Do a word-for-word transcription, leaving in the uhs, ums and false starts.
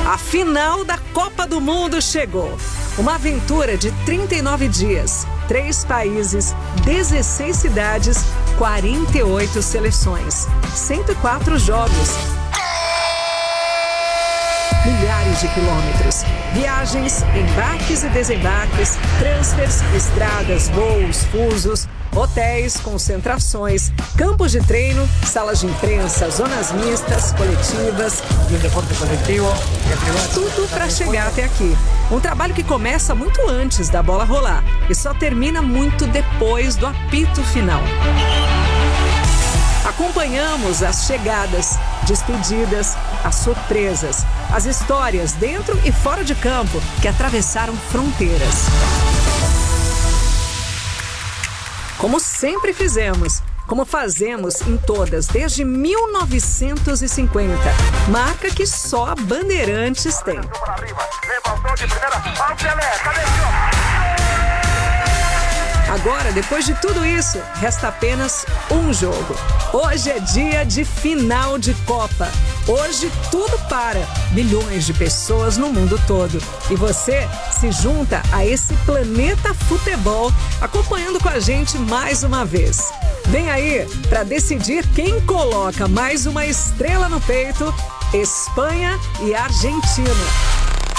A final da Copa do Mundo chegou. Uma aventura de trinta e nove dias, três países, dezesseis cidades, quarenta e oito seleções, cento e quatro jogos. Milhares de quilômetros, viagens, embarques e desembarques, transfers, estradas, voos, fusos, hotéis, concentrações, campos de treino, salas de imprensa, zonas mistas, coletivas. E um deporte coletivo. Tudo para chegar até aqui. Um trabalho que começa muito antes da bola rolar e só termina muito depois do apito final. Acompanhamos as chegadas, despedidas, as surpresas, as histórias dentro e fora de campo que atravessaram fronteiras. Como sempre fizemos, como fazemos em todas desde mil novecentos e cinquenta, marca que só a Bandeirantes tem. Agora, depois de tudo isso, resta apenas um jogo. Hoje é dia de final de Copa. Hoje tudo para. Milhões de pessoas no mundo todo. E você se junta a esse planeta futebol, acompanhando com a gente mais uma vez. Vem aí para decidir quem coloca mais uma estrela no peito: Espanha e Argentina.